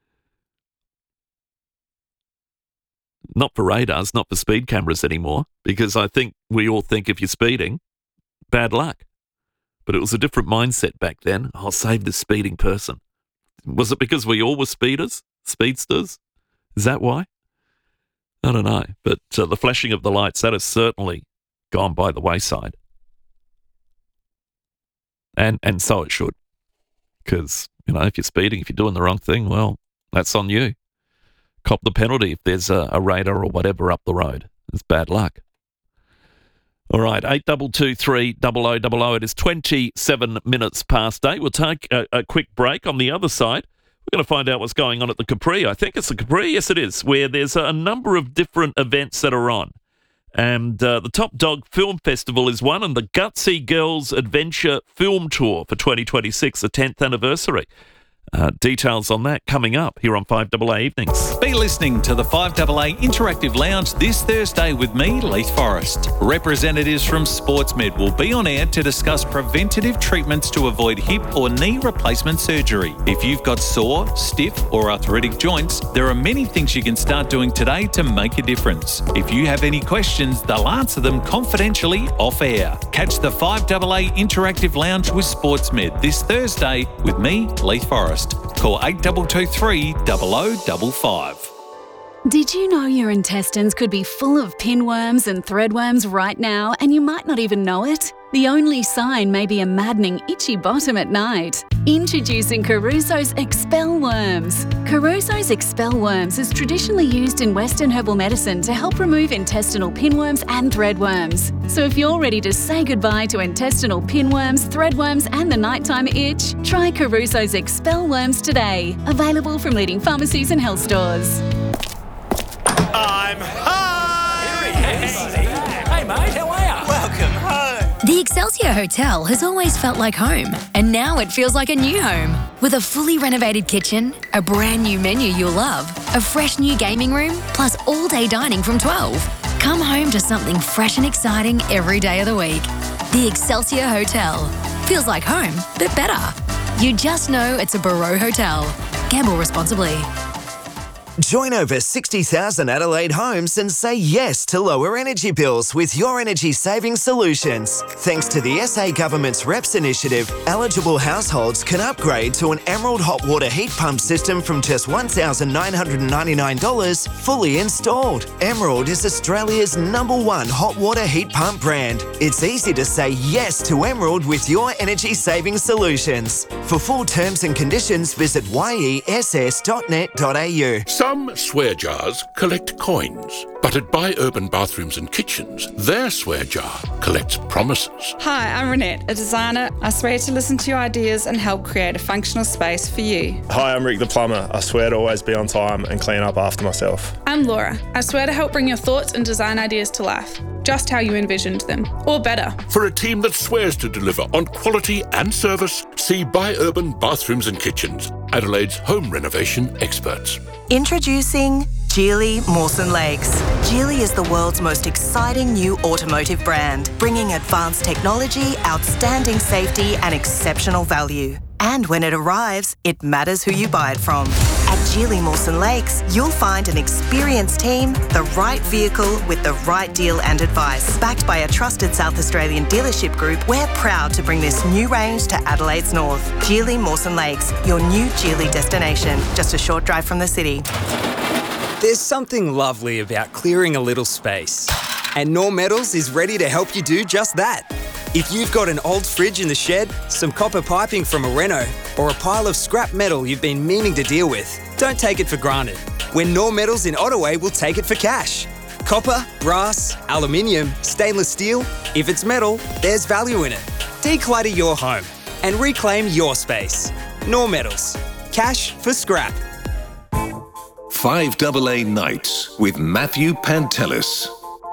Not for radars, not for speed cameras anymore, because I think we all think if you're speeding, bad luck. But it was a different mindset back then. I'll save this speeding person. Was it because we all were speedsters? Is that why? I don't know. But the flashing of the lights, that has certainly gone by the wayside. And so it should. Because, you know, if you're speeding, if you're doing the wrong thing, well, that's on you. Cop the penalty if there's a radar or whatever up the road. It's bad luck. All right, 8223 0000. It is 27 minutes past 8. We'll take a quick break. On the other side, we're going to find out what's going on at the Capri. I think it's the Capri. Yes, it is, where there's a number of different events that are on. And the Top Dog Film Festival is one, and the Gutsy Girls Adventure Film Tour for 2026, the 10th anniversary. Details on that coming up here on 5AA Evenings. Be listening to the 5AA Interactive Lounge this Thursday with me, Leith Forrest. Representatives from SportsMed will be on air to discuss preventative treatments to avoid hip or knee replacement surgery. If you've got sore, stiff or arthritic joints, there are many things you can start doing today to make a difference. If you have any questions, they'll answer them confidentially off air. Catch the 5AA Interactive Lounge with SportsMed this Thursday with me, Leith Forrest. Call 8223 0055. Did you know your intestines could be full of pinworms and threadworms right now and you might not even know it? The only sign may be a maddening itchy bottom at night. Introducing Caruso's Expel Worms. Caruso's Expel Worms is traditionally used in Western herbal medicine to help remove intestinal pinworms and threadworms. So if you're ready to say goodbye to intestinal pinworms, threadworms and the nighttime itch, try Caruso's Expel Worms today. Available from leading pharmacies and health stores. I'm home! Here he is. Hey, mate, how are you? Welcome home. The Excelsior Hotel has always felt like home, and now it feels like a new home. With a fully renovated kitchen, a brand new menu you'll love, a fresh new gaming room, plus all-day dining from 12. Come home to something fresh and exciting every day of the week. The Excelsior Hotel. Feels like home, but better. You just know it's a Barreau Hotel. Gamble responsibly. Join over 60,000 Adelaide homes and say yes to lower energy bills with your energy saving solutions. Thanks to the SA Government's REPS initiative, eligible households can upgrade to an Emerald hot water heat pump system from just $1,999 fully installed. Emerald is Australia's #1 hot water heat pump brand. It's easy to say yes to Emerald with your energy saving solutions. For full terms and conditions, visit yess.net.au. Some swear jars collect coins, but at Buy Urban Bathrooms and Kitchens, their swear jar collects promises. Hi, I'm Renette, a designer. I swear to listen to your ideas and help create a functional space for you. Hi, I'm Rick the plumber. I swear to always be on time and clean up after myself. I'm Laura. I swear to help bring your thoughts and design ideas to life, just how you envisioned them, or better. For a team that swears to deliver on quality and service, see Buy Urban Bathrooms and Kitchens, Adelaide's home renovation experts. Introducing Geely Mawson Lakes. Geely is the world's most exciting new automotive brand, bringing advanced technology, outstanding safety and exceptional value. And when it arrives, it matters who you buy it from. At Geely Mawson Lakes, you'll find an experienced team, the right vehicle with the right deal and advice. Backed by a trusted South Australian dealership group, we're proud to bring this new range to Adelaide's north. Geely Mawson Lakes, your new Geely destination, just a short drive from the city. There's something lovely about clearing a little space. And Norm Metals is ready to help you do just that. If you've got an old fridge in the shed, some copper piping from a reno, or a pile of scrap metal you've been meaning to deal with, don't take it for granted. When Norm Metals in Ottaway will take it for cash. Copper, brass, aluminium, stainless steel, if it's metal, there's value in it. Declutter your home and reclaim your space. Norm Metals. Cash for scrap. 5AA Nights with Matthew Pantelis.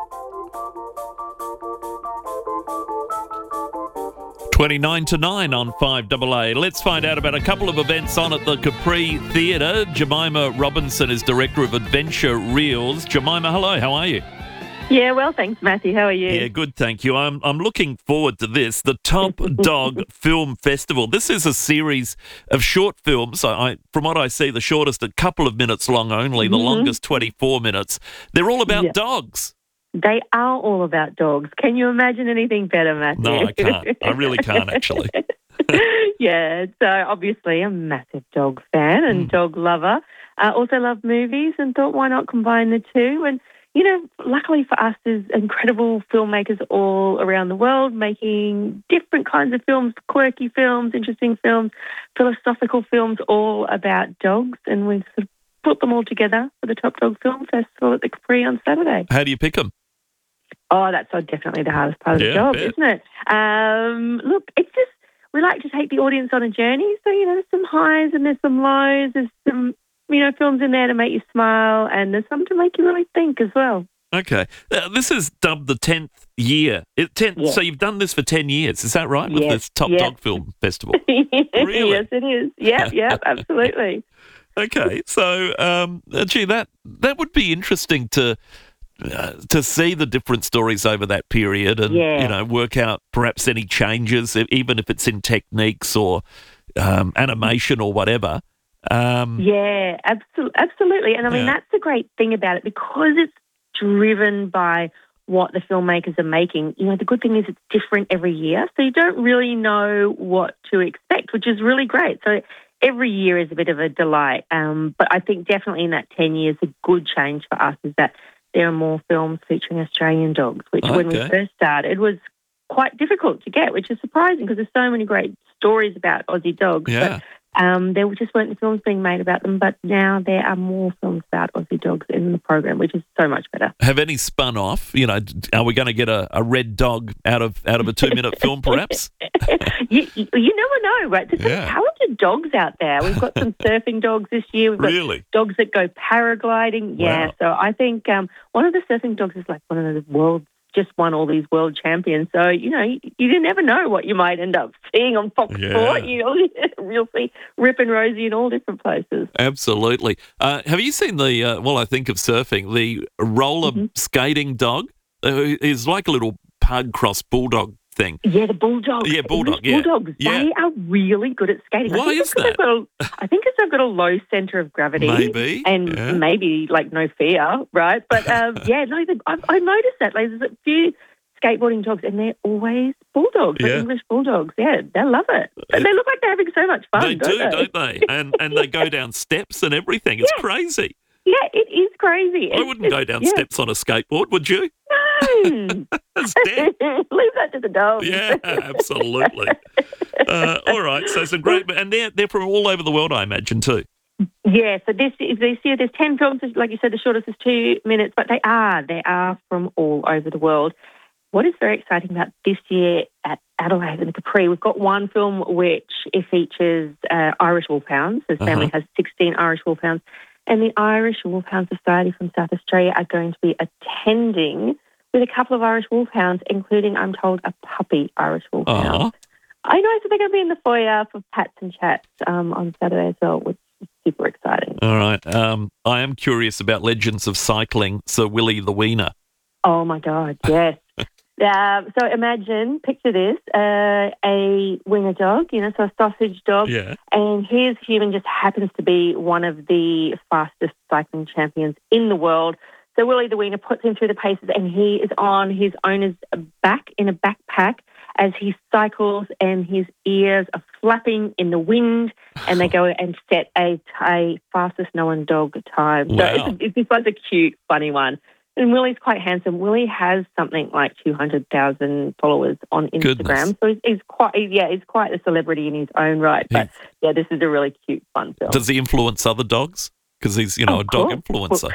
29 to 9 on 5AA. Let's find out about a couple of events on at the Capri Theatre. Jemima Robinson is Director of Adventure Reels. Jemima, hello, how are you? Yeah, well, thanks, Matthew. How are you? Yeah, good, thank you. I'm looking forward to this, the Top Dog Film Festival. This is a series of short films. From what I see, the shortest a couple of minutes long only, the longest 24 minutes. They're all about dogs. They are all about dogs. Can you imagine anything better, Matthew? No, I can't. I really can't, actually. Yeah, so obviously I'm a massive dog fan and dog lover. Also love movies and thought, why not combine the two? And, you know, luckily for us, there's incredible filmmakers all around the world making different kinds of films, quirky films, interesting films, philosophical films, all about dogs. And we sort of put them all together for the Top Dog Film Festival at the Capri on Saturday. How do you pick them? Oh, that's definitely the hardest part of the job, isn't it? Look, it's just, we like to take the audience on a journey. So, you know, there's some highs and there's some lows. There's some, you know, films in there to make you smile and there's some to make you really think as well. Okay. This is dubbed the 10th year. So you've done this for 10 years, is that right, with this Top Dog Film Festival? Really? Yes, it is. Yeah, absolutely. Okay, so, gee, that would be interesting to see the different stories over that period and, you know, work out perhaps any changes, even if it's in techniques or animation or whatever. Yeah, absolutely. And I mean, that's the great thing about it because it's driven by what the filmmakers are making. You know, the good thing is it's different every year, so you don't really know what to expect, which is really great. So every year is a bit of a delight. But I think definitely in that 10 years, a good change for us is that there are more films featuring Australian dogs, which when we first started was quite difficult to get, which is surprising because there's so many great stories about Aussie dogs. Yeah. But there just weren't the films being made about them, but now there are more films about Aussie dogs in the program, which is so much better. Have any spun off? You know, are we going to get a red dog out of a 2-minute film, perhaps? You never know, right? There's some talented dogs out there. We've got some surfing dogs this year. We've got dogs that go paragliding. Yeah, Wow. so I think one of the surfing dogs is like one of the world's just won all these world champions. So, you know, you never know what you might end up seeing on Fox Sport. You know, you'll see Rip and Rosie in all different places. Absolutely. Have you seen I think of surfing, the roller skating dog? Is like a little pug cross bulldog thing. Yeah, the bulldogs. Yeah, bulldog, English bulldogs. Yeah. They are really good at skating. Why is that? I think it's they've got a low centre of gravity. Maybe. And maybe like no fear, right? But I noticed that. Like, there's a few skateboarding dogs and they're always bulldogs, like English bulldogs. Yeah, they love it. And they look like they're having so much fun, They do, don't they? And they go down steps and everything. It's crazy. Yeah, it is crazy. I wouldn't go down steps on a skateboard, would you? No. It's dead. Leave that to the dogs. Yeah, absolutely. All right, so some great, and they're from all over the world, I imagine, too. Yeah, so this year there's 10 films, like you said, the shortest is 2 minutes, but they are from all over the world. What is very exciting about this year at Adelaide and the Capri, we've got one film which it features Irish Wolfhounds. This family has 16 Irish Wolfhounds. And the Irish Wolfhound Society from South Australia are going to be attending with a couple of Irish Wolfhounds, including, I'm told, a puppy Irish Wolfhound. I know, so they're going to be in the foyer for Pats and Chats on Saturday as well, which is super exciting. All right. I am curious about Legends of Cycling, Sir Willie the Wiener. Oh, my God, yes. So picture this, a wiener dog, so a sausage dog, and his human just happens to be one of the fastest cycling champions in the world. So Willie the Wiener puts him through the paces and he is on his owner's back in a backpack as he cycles and his ears are flapping in the wind and they go and set a fastest known dog time. Wow. So it's like a cute, funny one. And Willie's quite handsome. Willie has something like 200,000 followers on Instagram. Goodness. So he's quite a celebrity in his own right. But this is a really cute, fun film. Does he influence other dogs? Because he's, a dog influencer.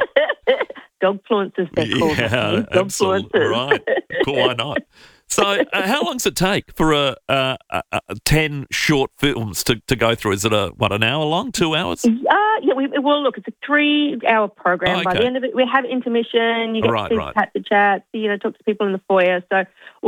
Dog influencers, they're called. Yeah, absolutely. Right. Cool, why not? So how long does it take for a 10 short films to go through? Is it an hour long, 2 hours? Look, it's a 3-hour program. By the end of it, we have intermission. You get to see Pat the Chat, talk to people in the foyer. So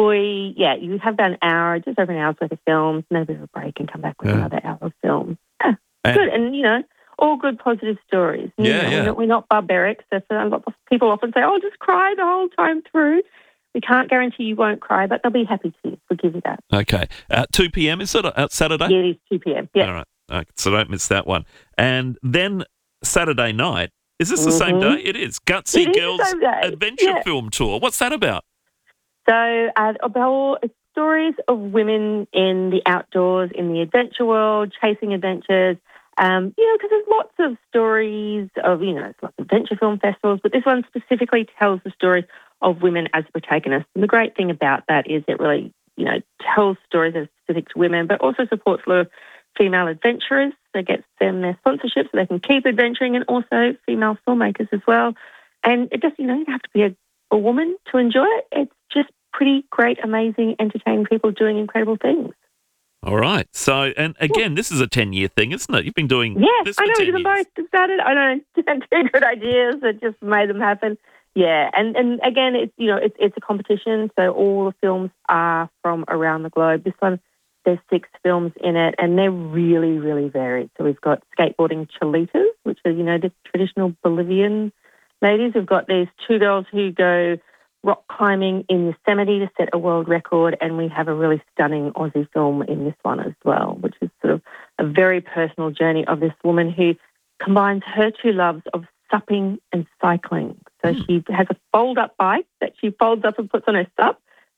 you have about an hour, just over an hour's worth of films, and then a bit of a break and come back with another hour of film. Yeah, good. And, all good, positive stories. We're not barbaric. So people often say, just cry the whole time through. We can't guarantee you won't cry, but they'll be happy to. We'll give you that. Okay. 2 p.m, is it, Saturday? Yeah, it is 2 p.m. Yeah. All right. Okay, so don't miss that one. And then Saturday night, is this the same day? It is. Gutsy Girls Adventure Film Tour. What's that about? So about stories of women in the outdoors, in the adventure world, chasing adventures. Because there's lots of stories of, lots of adventure film festivals, but this one specifically tells the story of women as protagonists. And the great thing about that is it really, tells stories that are specific to women, but also supports a lot of female adventurers. So it gets them their sponsorship so they can keep adventuring, and also female filmmakers as well. And it just, you don't have to be a woman to enjoy it. It's just pretty great, amazing, entertaining people doing incredible things. All right. So, and again, this is a 10-year thing, isn't it? You've been doing this for 10 years. I know. Both started. I don't know, two good ideas that just made them happen. Yeah, and again, it's a competition, so all the films are from around the globe. This one, there's 6 films in it, and they're really, really varied. So we've got skateboarding cholitas, which are, the traditional Bolivian ladies. We've got these 2 girls who go rock climbing in Yosemite to set a world record, and we have a really stunning Aussie film in this one as well, which is sort of a very personal journey of this woman who combines her 2 loves of supping and cycling. So she has a fold-up bike that she folds up and puts on her sup,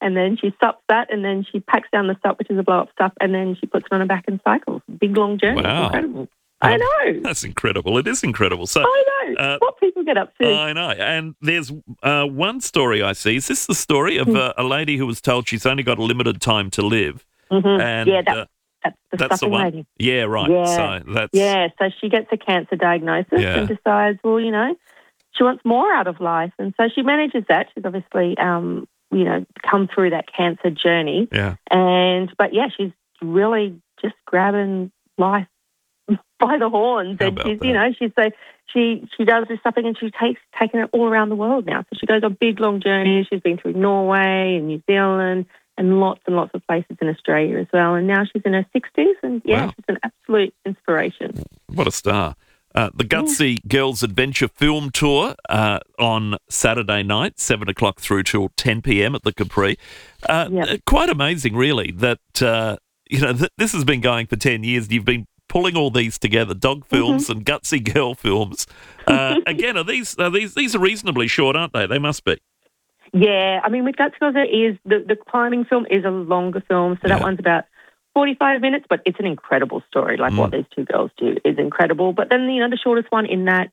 and then she sups that, and then she packs down the sup, which is a blow-up stuff, and then she puts it on her back and cycles. Big, long journey. Wow. It's incredible. I know. That's incredible. It is incredible. So I know. What people get up to. I know. And there's one story I see. Is this the story of a lady who was told she's only got a limited time to live? Mm-hmm. And, that's the that's the stuffing one. lady. Yeah, right. Yeah. So she gets a cancer diagnosis and decides, well, she wants more out of life. And so she manages that. She's obviously, come through that cancer journey. Yeah. But she's really just grabbing life by the horns. And she does this stuffing, and she's taken it all around the world now. So she goes on big, long journeys. She's been through Norway and New Zealand and lots of places in Australia as well. And now she's in her 60s, and she's an absolute inspiration. What a star. The Gutsy Girls Adventure Film Tour on Saturday night, 7 o'clock through till 10 p.m. at the Capri. Quite amazing, really, that this has been going for 10 years. You've been pulling all these together, dog films and Gutsy Girl films. Again, these are reasonably short, aren't they? They must be. Yeah, I mean, with Gutsy Girls, the climbing film is a longer film, so that one's about 45 minutes, but it's an incredible story. Like what these two girls do is incredible. But then, the shortest one in that